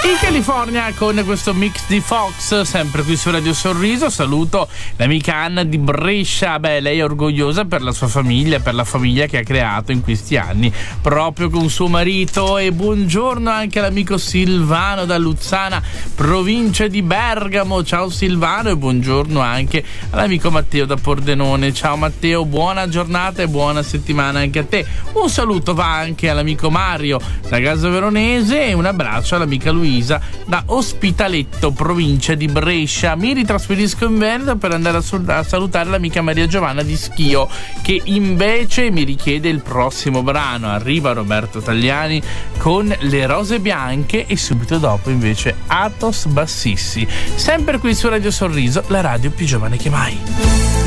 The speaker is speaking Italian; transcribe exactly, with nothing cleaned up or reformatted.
In California con questo mix di Fox, sempre qui su Radio Sorriso. Saluto l'amica Anna di Brescia. Beh, lei è orgogliosa per la sua famiglia, per la famiglia che ha creato in questi anni proprio con suo marito. E buongiorno anche all'amico Silvano da Luzzana, provincia di Bergamo. Ciao Silvano, e buongiorno anche all'amico Matteo da Pordenone. Ciao Matteo, buona giornata e buona settimana anche a te. Un saluto va anche all'amico Mario da Gaso Veronese e un abbraccio all'amica Luisa da Ospitaletto, provincia di Brescia. Mi ritrasferisco in Veneto per andare a, sul- a salutare l'amica Maria Giovanna di Schio, che invece mi richiede il prossimo brano. Arriva Roberto Tagliani con Le Rose Bianche e subito dopo invece Athos Bassissi, sempre qui su Radio Sorriso, la radio più giovane che mai.